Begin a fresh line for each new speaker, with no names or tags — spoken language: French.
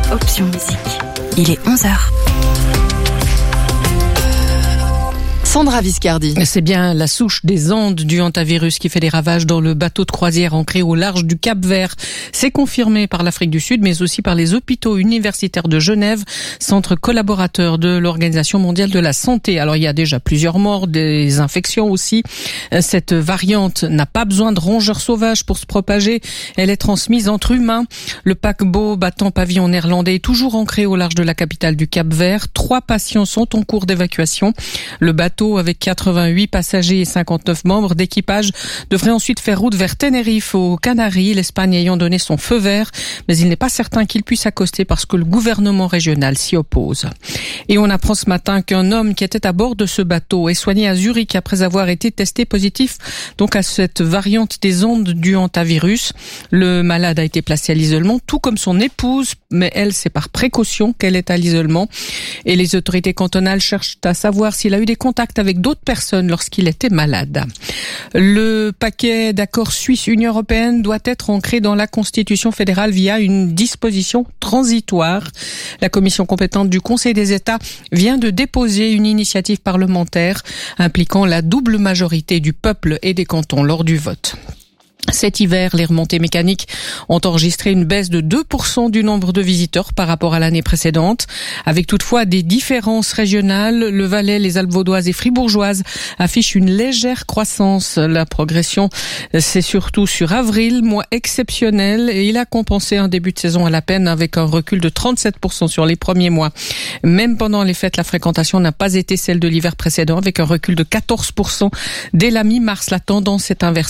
Option musique. Il est 11h. Sandra Viscardi.
C'est bien la souche des Andes du hantavirus qui fait des ravages dans le bateau de croisière ancré au large du Cap-Vert. C'est confirmé par l'Afrique du Sud, mais aussi par les hôpitaux universitaires de Genève, centre collaborateur de l'Organisation mondiale de la santé. Alors il y a déjà plusieurs morts, des infections aussi. Cette variante n'a pas besoin de rongeurs sauvages pour se propager. Elle est transmise entre humains. Le paquebot battant pavillon néerlandais est toujours ancré au large de la capitale du Cap-Vert. 3 patients sont en cours d'évacuation. Le bateau avec 88 passagers et 59 membres d'équipage devrait ensuite faire route vers Tenerife aux Canaries, l'Espagne ayant donné son feu vert, mais il n'est pas certain qu'il puisse accoster parce que le gouvernement régional s'y oppose. Et on apprend ce matin qu'un homme qui était à bord de ce bateau est soigné à Zurich après avoir été testé positif donc à cette variante des Andes du hantavirus. Le malade a été placé à l'isolement, tout comme son épouse, mais elle, c'est par précaution qu'elle est à l'isolement. Et les autorités cantonales cherchent à savoir s'il a eu des contacts avec d'autres personnes lorsqu'il était malade. Le paquet d'accords Suisse-Union européenne doit être ancré dans la Constitution fédérale via une disposition transitoire. La commission compétente du Conseil des États vient de déposer une initiative parlementaire impliquant la double majorité du peuple et des cantons lors du vote. Cet hiver, les remontées mécaniques ont enregistré une baisse de 2% du nombre de visiteurs par rapport à l'année précédente, avec toutefois des différences régionales. Le Valais, les Alpes vaudoises et fribourgeoises affichent une légère croissance. La progression, c'est surtout sur avril, mois exceptionnel, et il a compensé un début de saison à la peine avec un recul de 37% sur les premiers mois. Même pendant les fêtes, la fréquentation n'a pas été celle de l'hiver précédent, avec un recul de 14% dès la mi-mars. La tendance est inversée.